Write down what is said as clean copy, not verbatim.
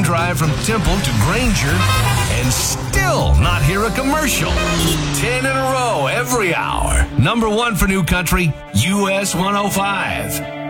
drive from Temple to Granger and still not hear a commercial. 10 in a row every hour. Number one for New Country, US 105.